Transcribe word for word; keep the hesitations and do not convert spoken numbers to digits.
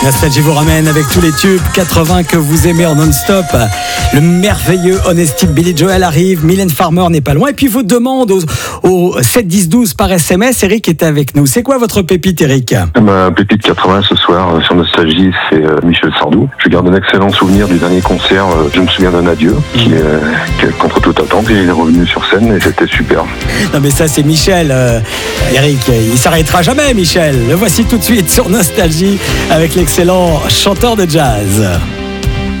Nostalgie vous ramène avec tous les tubes quatre-vingts que vous aimez en non-stop. Le merveilleux Honesty Billy Joel arrive, Mylène Farmer n'est pas loin. Et puis vos demandes au, au sept dix douze par S M S. Eric est avec nous. C'est quoi votre pépite, Eric? Ma pépite quatre-vingts ce soir euh, sur Nostalgie, c'est euh, Michel Sardou. Je garde un excellent souvenir du dernier concert. Euh, je me souviens d'un adieu qui, euh, qui est contre toute attente. Et il est revenu sur scène et c'était super. Non mais ça c'est Michel. Euh, Eric, il s'arrêtera jamais, Michel. Le voici tout de suite sur Nostalgie avec l'excellent chanteur de jazz.